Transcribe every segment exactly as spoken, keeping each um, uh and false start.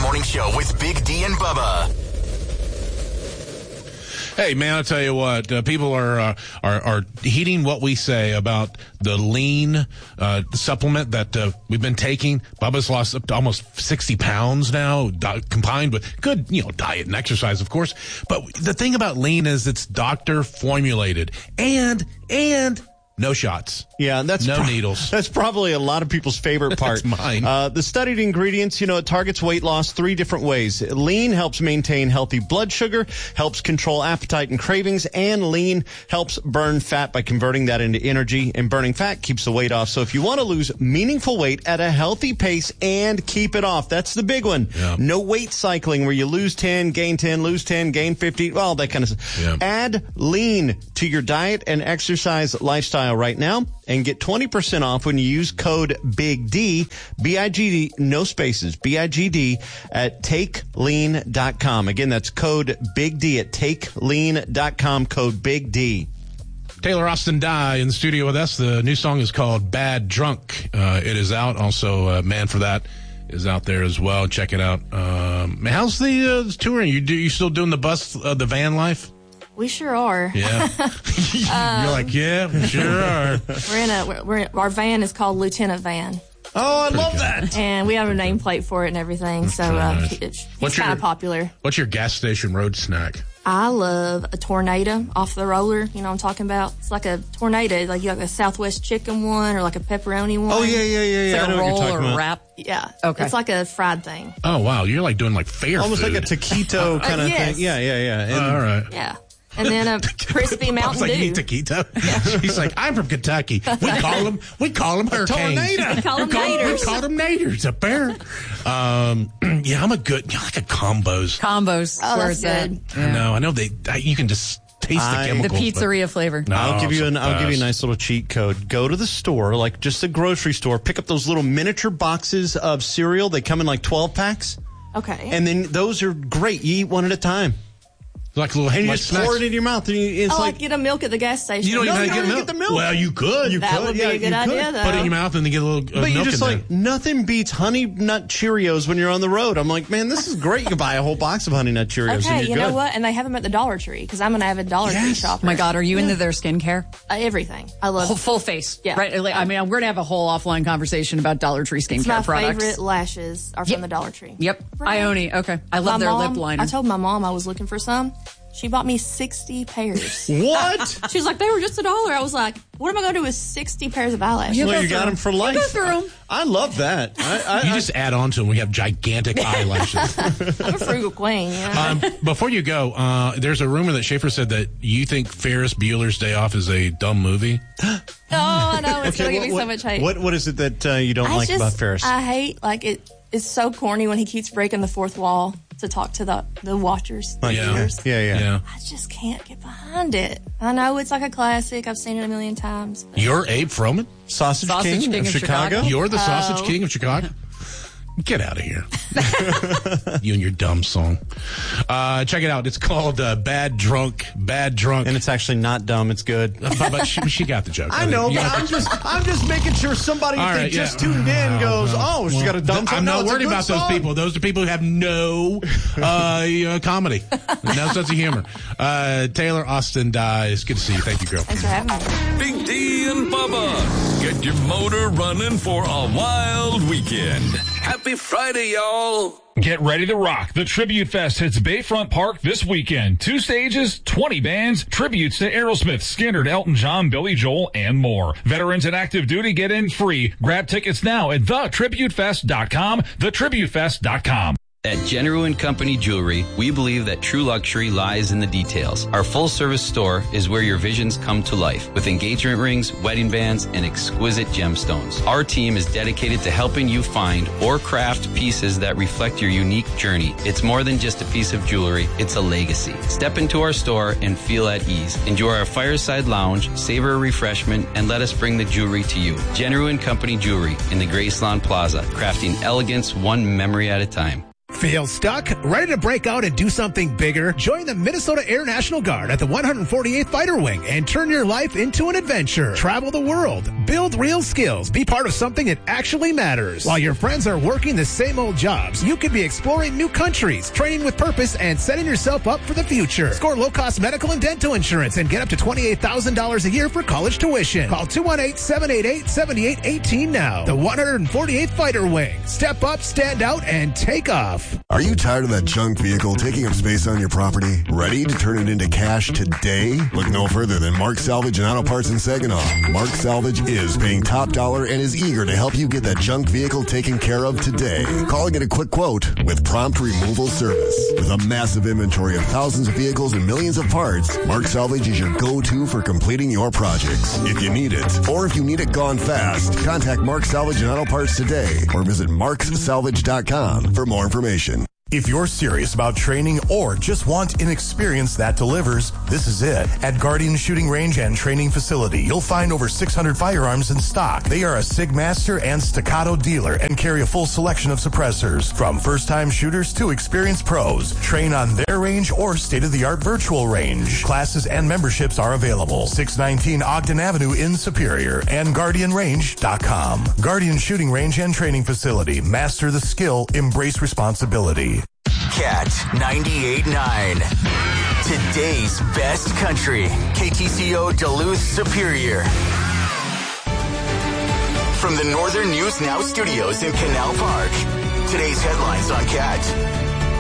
Morning Show with Big D and Bubba. Hey, man, I'll tell you what, uh, people are, uh, are are heeding what we say about the lean uh, supplement that uh, we've been taking. Bubba's lost up to almost sixty pounds now, di- combined with good, you know, diet and exercise, of course. But the thing about lean is it's doctor formulated and, and no shots. Yeah, that's no pro- needles. That's probably a lot of people's favorite part. That's mine. Uh, the studied ingredients, you know, it targets weight loss three different ways. Lean helps maintain healthy blood sugar, helps control appetite and cravings, and lean helps burn fat by converting that into energy. And burning fat keeps the weight off. So if you want to lose meaningful weight at a healthy pace and keep it off, that's the big one. Yeah. No weight cycling where you lose ten, gain ten, lose ten, gain fifty, all that kind of stuff. Yeah. Add lean to your diet and exercise lifestyle right now and get twenty percent off when you use code BIGD, B I G D, no spaces, B I G D, at take lean dot com. Again, that's code BIGD at take lean dot com, code BIGD. Taylor Austin Dye in the studio with us. The new song is called Bad Drunk. Uh, it is out. Also, uh, Man for That is out there as well. Check it out. Um, how's the uh, touring? You do you still doing the bus, uh, the van life? We sure are. Yeah. You're like, yeah, we sure are. We're in a, we're, we're, our van is called Lieutenant Van. Oh, I Pretty love good. that. And we have a nameplate for it and everything. So uh, nice. it's, What's it's kind your- of popular. What's your gas station road snack? I love a tornado off the roller. You know what I'm talking about? It's like a tornado, like you have a Southwest chicken one or like a pepperoni one. Oh, yeah, yeah, yeah, yeah. It's I like know a what you're roll talking or about. wrap. Yeah. Okay. It's like a fried thing. Oh, wow. You're like doing like fair Almost food. like a taquito kind of yes. thing. Yeah, yeah, yeah. And All right. Yeah. And then a crispy I was Mountain like, Dew. you eat taquito? He's like, I'm from Kentucky. We call them, we call them hurricanes. tornado. We call them We call- naders. We call them naders up there. Um, yeah, I'm a good, you know, like a combos. Combos. Oh, where that's it's at. good. I know, I know they, I, you can just taste I- the The The chemicals. but- pizzeria flavor. No, I'll give you it's an the I'll give you a best. nice little cheat code. Go to the store, like just the grocery store, pick up those little miniature boxes of cereal. They come in like twelve packs. Okay. And then those are great. You eat one at a time. Like little, And you like just snacks. pour it in your mouth. And you, it's oh, like, like get a milk at the gas station. You don't No, even you have to don't get even milk. get the milk. Well, you could. You that could, would be yeah, a good you idea, could. though. Put it in your mouth and then get a little uh, but you milk just in like, there. nothing beats Honey Nut Cheerios when you're on the road. I'm like, man, this is great. You can buy a whole box of Honey Nut Cheerios Okay, and you you're know good. what? And they have them at the Dollar Tree because I'm an avid Dollar Tree Yes. shopper. Oh my God, are you into their skincare? Uh, everything. I love Whole full face. Yeah. Right? Like, I mean, we're going to have a whole offline conversation about Dollar Tree skincare It's my products. favorite lashes are Yep. from the Dollar Tree. Yep. Right. Ione. Okay. I love My their mom, lip liner. I told my mom I was looking for some. She bought me sixty pairs. What? She was like, they were just a dollar. I was like, what am I going to do with sixty pairs of eyelashes? You Well, go you through got them them. for You life. go through 'em. I, I love that. I, I, You I- just add on to them. We have gigantic eyelashes. I'm a frugal queen. You know? Um, before you go, uh, there's a rumor that Schaefer said that you think Ferris Bueller's Day Off is a dumb movie. oh, I know. It's Okay, going to give me what, so much hate. What What is it that uh, you don't I like just, about Ferris? I hate, like, it. It's so corny when he keeps breaking the fourth wall to talk to the, the watchers, the Like, yeah. viewers. yeah, yeah. Yeah. I just can't get behind it. I know it's like a classic. I've seen it a million times. but- You're Abe Froman? Sausage, Sausage King, King of of Chicago. Chicago? You're the Sausage Oh. King of Chicago? Get out of here. You and your dumb song. Uh, check it out. It's called uh, Bad Drunk. Bad Drunk. And it's actually not dumb. It's good. but, but she, she got the joke. I know, You but got- I'm just I'm just making sure somebody All if they right, just yeah. tuned in goes, oh, she's got a dumb song. I'm No, not it's a worried good about those song. people. Those are people who have no uh, uh, comedy, no sense of humor. Uh, Taylor Austin Dies. Good to see you. Thank you, girl. Thanks for having me. Big D and Bubba. Get your motor running for a wild weekend. Happy Friday, y'all. Get ready to rock. The Tribute Fest hits Bayfront Park this weekend. Two stages, twenty bands, tributes to Aerosmith, Skynyrd, Elton John, Billy Joel, and more. Veterans and active duty get in free. Grab tickets now at the tribute fest dot com, the tribute fest dot com. At General and Company Jewelry, we believe that true luxury lies in the details. Our full-service store is where your visions come to life, with engagement rings, wedding bands, and exquisite gemstones. Our team is dedicated to helping you find or craft pieces that reflect your unique journey. It's more than just a piece of jewelry, it's a legacy. Step into our store and feel at ease. Enjoy our fireside lounge, savor a refreshment, and let us bring the jewelry to you. General and Company Jewelry in the Graceland Plaza, crafting elegance one memory at a time. Feel stuck? Ready to break out and do something bigger? Join the Minnesota Air National Guard at the one hundred forty-eighth Fighter Wing and turn your life into an adventure. Travel the world, build real skills, be part of something that actually matters. While your friends are working the same old jobs, you could be exploring new countries, training with purpose, and setting yourself up for the future. Score low-cost medical and dental insurance and get up to twenty-eight thousand dollars a year for college tuition. Call two one eight, seven eight eight, seven eight one eight now. The one hundred forty-eighth Fighter Wing. Step up, stand out, and take off. Are you tired of that junk vehicle taking up space on your property? Ready to turn it into cash today? Look no further than Mark Salvage and Auto Parts in Saginaw. Mark Salvage is paying top dollar and is eager to help you get that junk vehicle taken care of today. Call and get a quick quote with prompt removal service. With a massive inventory of thousands of vehicles and millions of parts, Mark Salvage is your go-to for completing your projects. If you need it, or if you need it gone fast, contact Mark Salvage and Auto Parts today or visit marks salvage dot com for more information. If you're serious about training or just want an experience that delivers, this is it. At Guardian Shooting Range and Training Facility, you'll find over six hundred firearms in stock. They are a Sigmaster and Staccato dealer and carry a full selection of suppressors. From first-time shooters to experienced pros, train on their range or state-of-the-art virtual range. Classes and memberships are available. six nineteen Ogden Avenue in Superior and guardian range dot com. Guardian Shooting Range and Training Facility. Master the skill, embrace responsibility. Cat ninety-eight point nine. Today's best country. K T C O Duluth Superior. From the Northern News Now studios in Canal Park. Today's headlines on Cat.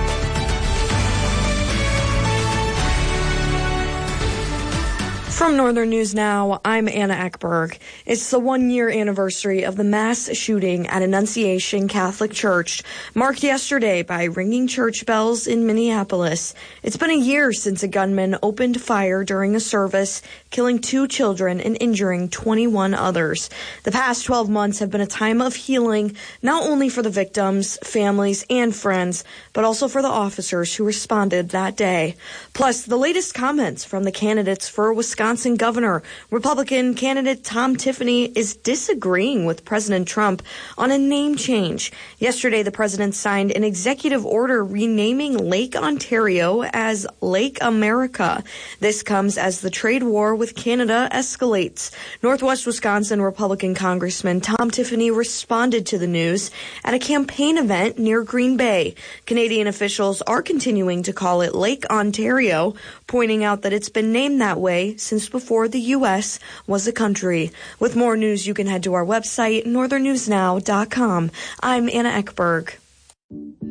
From Northern News Now, I'm Anna Eckberg. It's the one-year anniversary of the mass shooting at Annunciation Catholic Church, marked yesterday by ringing church bells in Minneapolis. It's been a year since a gunman opened fire during a service, killing two children and injuring twenty-one others. The past twelve months have been a time of healing, not only for the victims, families, and friends, but also for the officers who responded that day. Plus, the latest comments from the candidates for Wisconsin governor. Republican candidate Tom Tiffany is disagreeing with President Trump on a name change. Yesterday, the president signed an executive order renaming Lake Ontario as Lake America. This comes as the trade war with Canada escalates. Northwest Wisconsin Republican Congressman Tom Tiffany responded to the news at a campaign event near Green Bay. Canadian officials are continuing to call it Lake Ontario, pointing out that it's been named that way since before the U S was a country. With more news, you can head to our website, northern news now dot com. I'm Anna Eckberg.